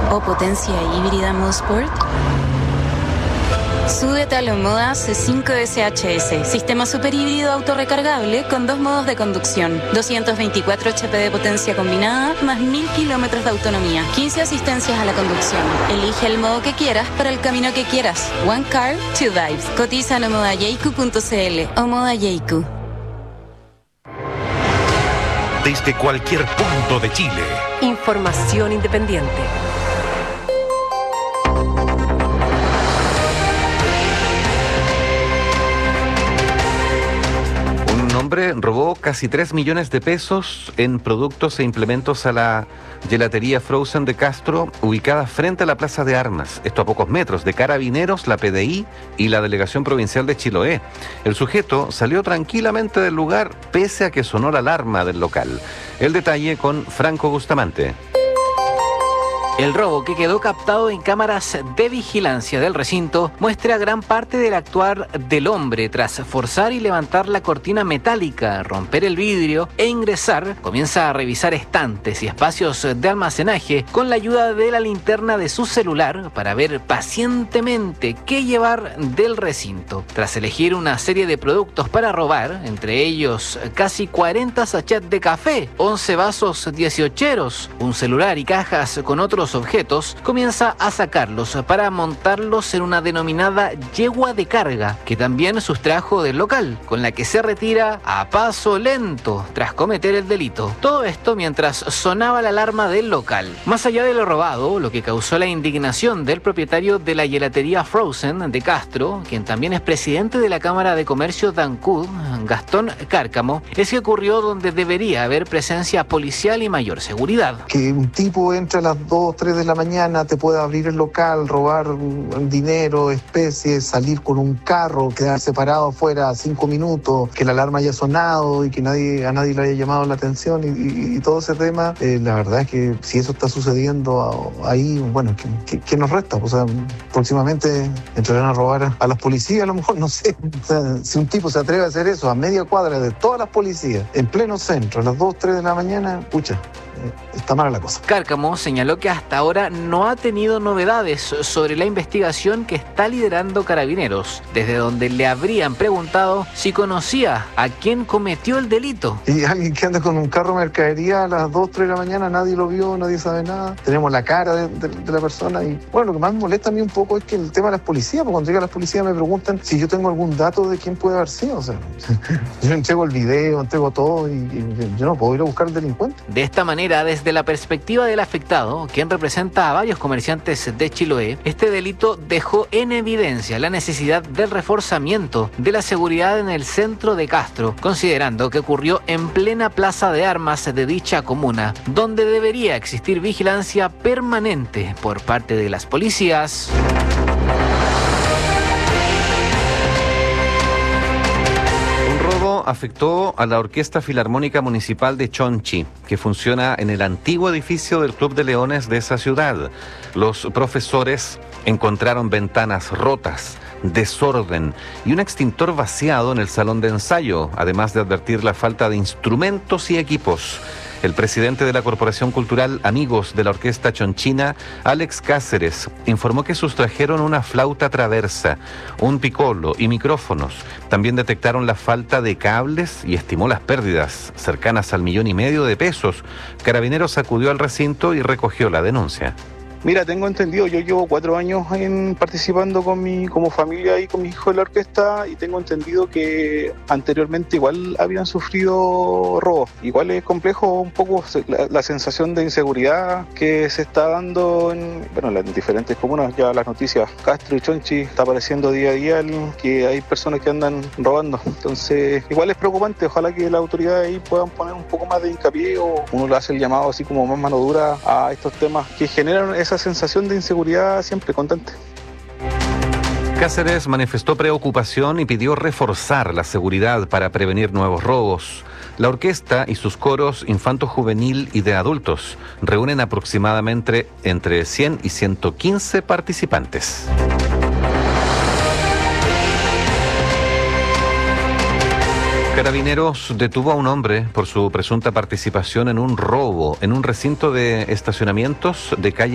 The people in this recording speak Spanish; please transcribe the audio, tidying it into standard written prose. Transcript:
o potencia híbrida modo Sport? Súbete a la Omoda C5 SHS, sistema superhíbrido autorrecargable con 2 modos de conducción, 224 HP de potencia combinada, más 1000 kilómetros de autonomía, 15 asistencias a la conducción. Elige el modo que quieras para el camino que quieras. One car, two vibes. Cotiza en omodajeiku.cl. Omoda Jeiku. Desde cualquier punto de Chile. Información independiente. Un hombre robó casi 3 millones de pesos en productos e implementos a la gelatería Frozen de Castro, ubicada frente a la Plaza de Armas. Esto a pocos metros de Carabineros, la PDI y la Delegación Provincial de Chiloé. El sujeto salió tranquilamente del lugar pese a que sonó la alarma del local. El detalle con Franco Bustamante. El robo, que quedó captado en cámaras de vigilancia del recinto, muestra gran parte del actuar del hombre. Tras forzar y levantar la cortina metálica, romper el vidrio e ingresar, comienza a revisar estantes y espacios de almacenaje con la ayuda de la linterna de su celular para ver pacientemente qué llevar del recinto. Tras elegir una serie de productos para robar, entre ellos casi 40 sachets de café, 11 vasos 18eros, un celular y cajas con otros objetos, comienza a sacarlos para montarlos en una denominada yegua de carga, que también sustrajo del local, con la que se retira a paso lento tras cometer el delito. Todo esto mientras sonaba la alarma del local. Más allá de lo robado, lo que causó la indignación del propietario de la gelatería Frozen de Castro, quien también es presidente de la Cámara de Comercio de Ancud, Gastón Cárcamo, es que ocurrió donde debería haber presencia policial y mayor seguridad. Que un tipo entre a las 2, 3 de la mañana, te puede abrir el local, robar dinero, especies, salir con un carro, quedarse parado afuera 5 minutos, que la alarma haya sonado y que a nadie le haya llamado la atención y todo ese tema. La verdad es que si eso está sucediendo ahí, bueno, ¿qué nos resta? O sea, próximamente entrarán a robar a las policías, a lo mejor, no sé. O sea, si un tipo se atreve a hacer eso a media cuadra de todas las policías, en pleno centro, a las 2, 3 de la mañana, pucha, está mala la cosa. Cárcamo señaló que hasta ahora no ha tenido novedades sobre la investigación que está liderando Carabineros, desde donde le habrían preguntado si conocía a quién cometió el delito. Y alguien que anda con un carro de mercadería a las 2, 3 de la mañana, nadie lo vio, nadie sabe nada. Tenemos la cara de la persona y, bueno, lo que más me molesta a mí un poco es que el tema de las policías, porque cuando llegan las policías me preguntan si yo tengo algún dato de quién puede haber sido. O sea, yo entrego el video, entrego todo y yo no puedo ir a buscar al delincuente. De esta manera, desde la perspectiva del afectado, quien representa a varios comerciantes de Chiloé, este delito dejó en evidencia la necesidad del reforzamiento de la seguridad en el centro de Castro, considerando que ocurrió en plena plaza de armas de dicha comuna, donde debería existir vigilancia permanente por parte de las policías. Afectó a la Orquesta Filarmónica Municipal de Chonchi, que funciona en el antiguo edificio del Club de Leones de esa ciudad. Los profesores encontraron ventanas rotas, desorden y un extintor vaciado en el salón de ensayo, además de advertir la falta de instrumentos y equipos. El presidente de la Corporación Cultural Amigos de la Orquesta Chonchina, Alex Cáceres, informó que sustrajeron una flauta traversa, un piccolo y micrófonos. También detectaron la falta de cables y estimó las pérdidas, cercanas al 1,5 millones de pesos. Carabineros acudió al recinto y recogió la denuncia. Mira, tengo entendido, yo llevo 4 años participando como familia y con mi hijo en la orquesta y tengo entendido que anteriormente igual habían sufrido robos. Igual es complejo un poco la sensación de inseguridad que se está dando en las diferentes comunas. Ya las noticias, Castro y Chonchi, está apareciendo día a día que hay personas que andan robando. Entonces, igual es preocupante. Ojalá que las autoridades ahí puedan poner un poco más de hincapié o uno le hace el llamado así como más mano dura a estos temas que generan esa sensación de inseguridad siempre constante. Cáceres manifestó preocupación y pidió reforzar la seguridad para prevenir nuevos robos. La orquesta y sus coros infanto-juvenil y de adultos reúnen aproximadamente entre 100 y 115 participantes. Carabineros detuvo a un hombre por su presunta participación en un robo en un recinto de estacionamientos de calle